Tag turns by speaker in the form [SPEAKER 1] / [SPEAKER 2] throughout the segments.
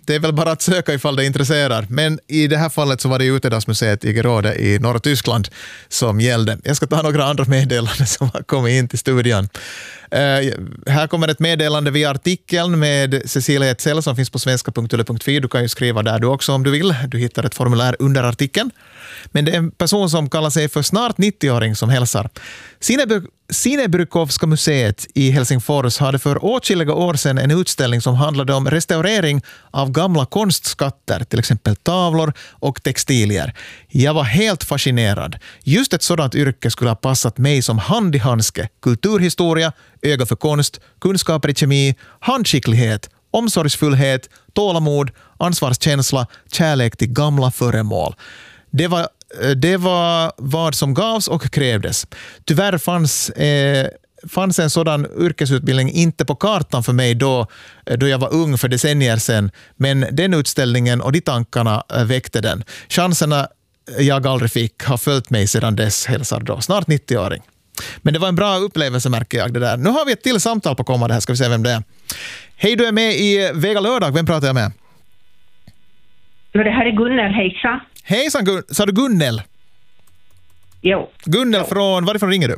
[SPEAKER 1] det är väl bara att söka ifall det intresserar. Men i det här fallet så var det Utedagsmuseet i Gerode i norra Tyskland som gällde. Jag ska ta några andra meddelanden som har kommit in till studion. Här kommer ett meddelande via artikeln med Cecilia Etzell som finns på svenska.yle.fi. Du kan ju skriva där du också om du vill. Du hittar ett formulär under artikeln. Men det är en person som kallar sig för snart 90-åring som hälsar. Sinebrykowska museet i Helsingfors hade för åtskilliga år sedan en utställning som handlade om restaurering av gamla konstskatter, till exempel tavlor och textilier. Jag var helt fascinerad. Just ett sådant yrke skulle ha passat mig som hand i handske. Kulturhistoria, öga för konst, kunskaper i kemi, handskicklighet, omsorgsfullhet, tålamod, ansvarskänsla, kärlek till gamla föremål. Det var vad som gavs och krävdes. Tyvärr fanns en sådan yrkesutbildning inte på kartan för mig då jag var ung för decennier sedan, men den utställningen och de tankarna väckte den. Chanserna jag aldrig fick har följt mig sedan dess, hälsar då snart 90-åring. Men det var en bra upplevelse, märker jag det där. Nu har vi ett till samtal på kommande här, ska vi se vem det är. Hej, du är med i Vega lördag. Vem pratar jag med?
[SPEAKER 2] Det här är Gunnel, hejsa.
[SPEAKER 1] Hejsan, sa du Gunnel?
[SPEAKER 2] Jo.
[SPEAKER 1] Gunnel, varifrån ringer du?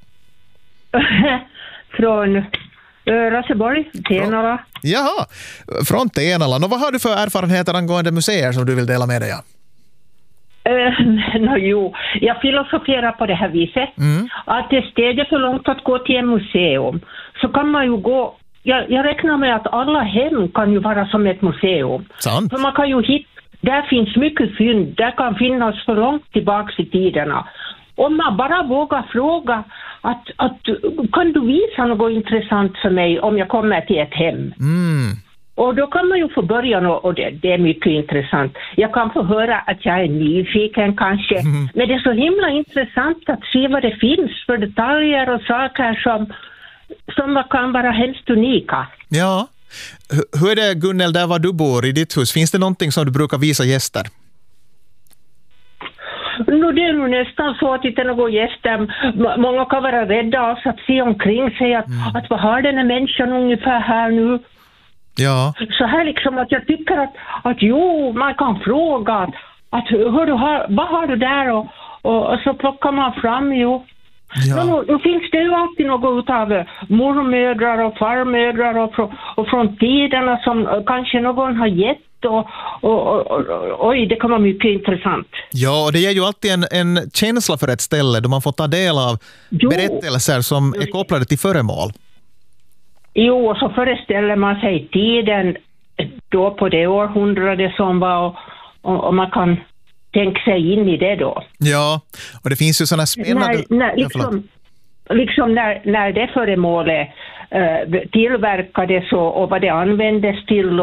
[SPEAKER 2] Från Raseborg, Tenala.
[SPEAKER 1] Jaha, från Tenala. Och vad har du för erfarenheter angående museer som du vill dela med dig av?
[SPEAKER 2] Jag filosoferar på det här viset. Att det steget för långt att gå till en museum. Så kan man ju gå... Jag räknar med att alla hem kan ju vara som ett museum.
[SPEAKER 1] Sant.
[SPEAKER 2] För man kan ju hitta... Där finns mycket fynd. Där kan finnas för långt tillbaka i tiderna. Om man bara vågar fråga att kan du visa något intressant för mig om jag kommer till ett hem? Och då kan man ju få börja och det är mycket intressant. Jag kan få höra att jag är nyfiken kanske. Men det är så himla intressant att se vad det finns för detaljer och saker som kan vara helst unika.
[SPEAKER 1] Ja. Hur är det, Gunnel, där var du bor i ditt hus? Finns det någonting som du brukar visa gäster?
[SPEAKER 2] Det är nog nästan så att det inte är några gäster. Många kan vara rädda att se omkring sig att vad har den här människan ungefär här nu?
[SPEAKER 1] Ja.
[SPEAKER 2] Så här liksom att jag tycker att man kan fråga att vad har du där och så plockar man fram Ja. Nu finns det ju alltid något av mormödrar och farmödrar och från tiderna som kanske någon har gett och det kan vara mycket intressant.
[SPEAKER 1] Ja, och det ger ju alltid en känsla för ett ställe då man får ta del av berättelser som är kopplade till föremål.
[SPEAKER 2] Jo, och så föreställer man sig tiden då på det århundrade som var och man kan tänka sig in i det då.
[SPEAKER 1] Ja, och det finns ju sådana spännande...
[SPEAKER 2] När det föremålet tillverkades och vad det användes till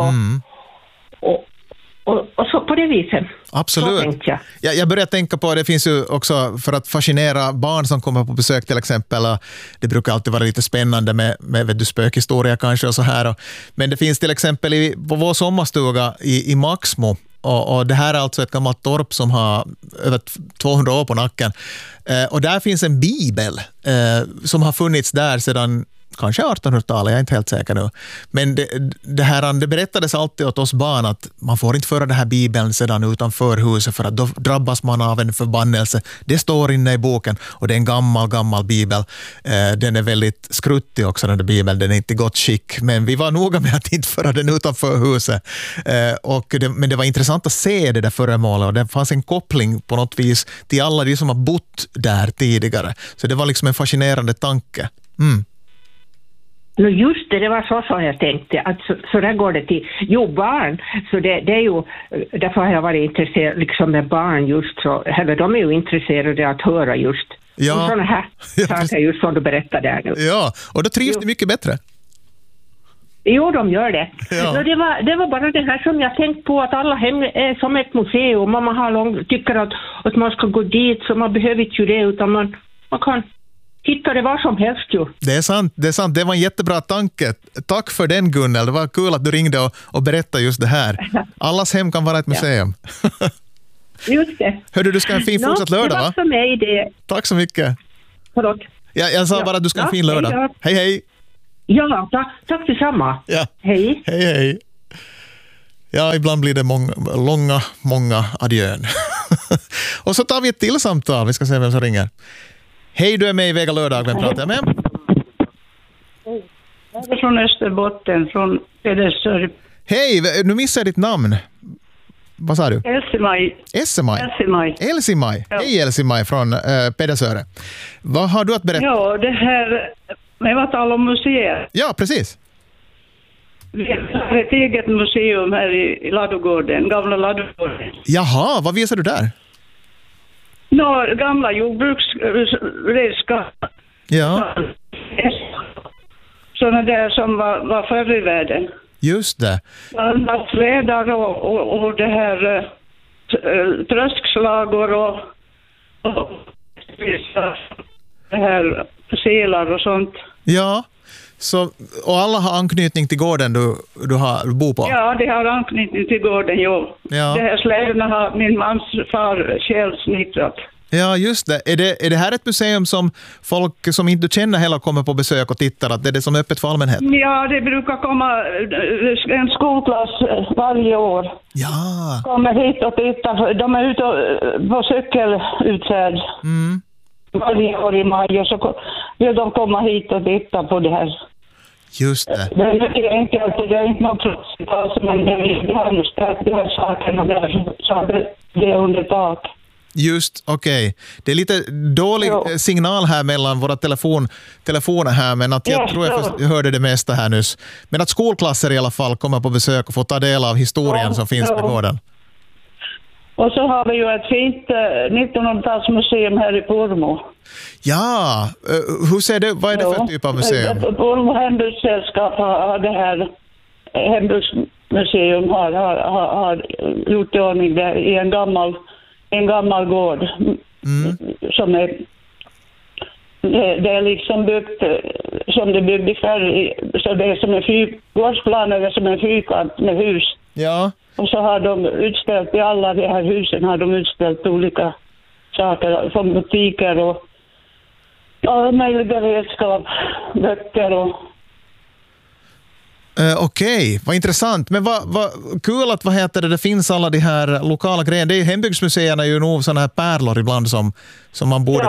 [SPEAKER 2] och så på det viset.
[SPEAKER 1] Absolut. Jag börjar tänka på, det finns ju också för att fascinera barn som kommer på besök till exempel. Det brukar alltid vara lite spännande med spökhistoria kanske och så här. Men det finns till exempel på vår sommarstuga i Maxmo. Och det här är alltså ett gammalt torp som har över 200 år på nacken. Och där finns en bibel som har funnits där sedan kanske 1800-talet, jag är inte helt säker nu. Men det berättades alltid åt oss barn att man får inte föra den här bibeln sedan utanför huset för att då drabbas man av en förbannelse. Det står inne i boken och det är en gammal bibel. Den är väldigt skruttig också, den där bibeln. Den är inte i gott skick, men vi var noga med att inte föra den utanför huset. Men det var intressant att se det där föremålet och det fanns en koppling på något vis till alla de som har bott där tidigare. Så det var liksom en fascinerande tanke.
[SPEAKER 2] Just det var så som jag tänkte. Att så där går det till. Barn. Så det är ju, därför har jag varit intresserad liksom med barn just så. Eller de är ju intresserade att höra just.
[SPEAKER 1] Ja.
[SPEAKER 2] Sådana här saker just som du berättade där nu.
[SPEAKER 1] Ja, och då trivs det mycket bättre.
[SPEAKER 2] Jo, de gör det.
[SPEAKER 1] Ja.
[SPEAKER 2] Det var bara det här som jag tänkt på att alla hem är som ett museum. Och man tycker att man ska gå dit så man behöver inte det utan man kan hitta det var som helst ju. Det är sant. Det var en jättebra tanke. Tack för den, Gunnel. Det var kul att du ringde och berättade just det här. Allas hem kan vara ett museum. Ja. Just det.
[SPEAKER 1] Hörde du ska ha en fin fortsatt lördag, va?
[SPEAKER 2] Det var för mig det.
[SPEAKER 1] Tack så mycket.
[SPEAKER 2] Förlåt.
[SPEAKER 1] Jag sa bara att du ska ha en fin lördag. Hej.
[SPEAKER 2] Ja, tack detsamma.
[SPEAKER 1] Ja.
[SPEAKER 2] Hej.
[SPEAKER 1] Hej. Ja, ibland blir det många adjön. Och så tar vi ett till samtal. Vi ska se vem som ringer. Hej, du är med i Vega lördag. Vem pratar jag med?
[SPEAKER 3] Jag är från Österbotten, från Pedersör.
[SPEAKER 1] Hej, nu missar jag ditt namn. Vad sa du? Elsimaj. Ja. Hej Elsimaj från Pedersöre. Vad har du att berätta?
[SPEAKER 3] Ja, det här med vad talar om museer.
[SPEAKER 1] Ja, precis.
[SPEAKER 3] Vi har ett eget museum här i Ladugården, gamla Ladugården.
[SPEAKER 1] Jaha, vad visar du där?
[SPEAKER 3] Gamla jordbruksredskap.
[SPEAKER 1] Ja.
[SPEAKER 3] Sådana där som var förr i världen.
[SPEAKER 1] Just det.
[SPEAKER 3] Slädar och det här tröskslagor och det här selar och sånt.
[SPEAKER 1] Ja, så, och alla har anknytning till gården du bor på?
[SPEAKER 3] Ja, det har anknytning till gården, jo. Ja. Det här slädarna har min mans far själv snittrat.
[SPEAKER 1] Ja, just det. Är det här ett museum som folk som inte känner heller kommer på besök och tittar? Att det är det som är öppet för allmänheten?
[SPEAKER 3] Ja, det brukar komma en skolklass varje år.
[SPEAKER 1] Ja.
[SPEAKER 3] Kommer hit och tittar. De är ute på cykelutfärd varje år i maj. Och så vill de komma hit och titta på det här.
[SPEAKER 1] Just det.
[SPEAKER 3] Det är mycket enkelt. Det är inte något plötsligt. Men vi har ställt de här sakerna där. Så det är under tak.
[SPEAKER 1] Just, okej. Det är lite dålig signal här mellan våra telefoner här, men att jag tror jag hörde det mesta här nyss. Men att skolklasser i alla fall kommer på besök och får ta del av historien som finns på gården.
[SPEAKER 3] Och så har vi ju ett fint 1900-talsmuseum här i Pormo.
[SPEAKER 1] Ja, hur ser det? Vad är det för typ av museum?
[SPEAKER 3] Pormo hembygdssällskap har det här hembygdsmuseum har gjort i ordning där i en gammal gård som är det är liksom byggt som det byggde förr, så det är som en gårdsplanen är som en fyrkant med hus.
[SPEAKER 1] Ja.
[SPEAKER 3] Och så har de utställt i alla de här husen har de utställt olika saker från butiker och möjliga redskap, böcker och
[SPEAKER 1] Okej, vad intressant. Men vad kul att det finns alla de här lokala grejerna. Det är ju hembygdsmuseerna är ju nog såna här pärlor ibland som man borde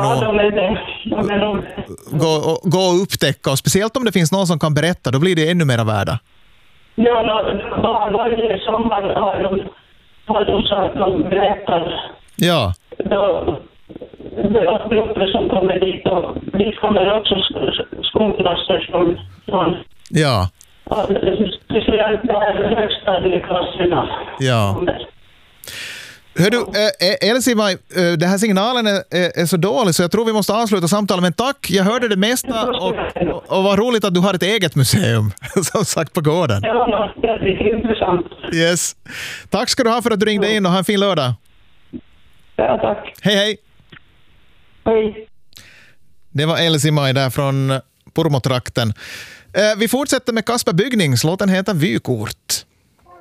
[SPEAKER 1] gå och upptäcka. Och speciellt om det finns någon som kan berätta, då blir det ännu mer värda.
[SPEAKER 3] Ja, varje sommar har de så att de berättar.
[SPEAKER 1] Ja.
[SPEAKER 3] Det är grupper som kommer dit och vi kommer också skolklasser från
[SPEAKER 1] ja.
[SPEAKER 3] Speciellt de här högstadieklasserna.
[SPEAKER 1] Ja. Hör du, Elsimaj, den här signalen är så dålig så jag tror vi måste avsluta samtalet. Men tack, jag hörde det mesta och vad roligt att du har ett eget museum som sagt på gården.
[SPEAKER 3] Ja, det är intressant.
[SPEAKER 1] Yes. Tack ska du ha för att du ringde in och ha en fin lördag.
[SPEAKER 3] Ja, tack.
[SPEAKER 1] Hej.
[SPEAKER 3] Hej.
[SPEAKER 1] Det var Elsimaj där från Pormotrakten. Vi fortsätter med Kasper Byggnings. Låten heter Vykort.